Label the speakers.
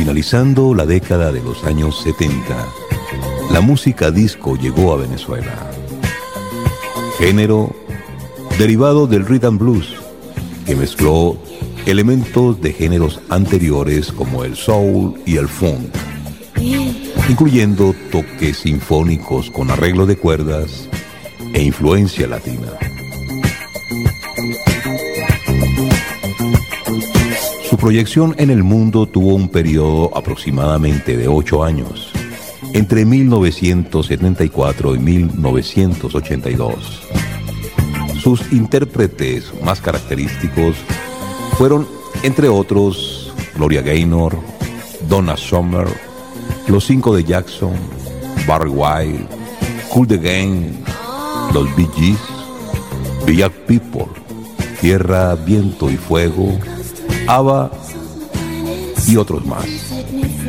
Speaker 1: Finalizando la década de los años 70, la música disco llegó a Venezuela. Género derivado del rhythm blues, que mezcló elementos de géneros anteriores como el soul y el funk, incluyendo toques sinfónicos con arreglo de cuerdas e influencia latina. Su proyección en el mundo tuvo un periodo aproximadamente de 8 años, entre 1974 y 1982. Sus intérpretes más característicos fueron, entre otros, Gloria Gaynor, Donna Summer, Los Cinco de Jackson, Barry White, Cool the Gang, los Bee Gees, Village People, Tierra, Viento y Fuego, ABBA y otros más.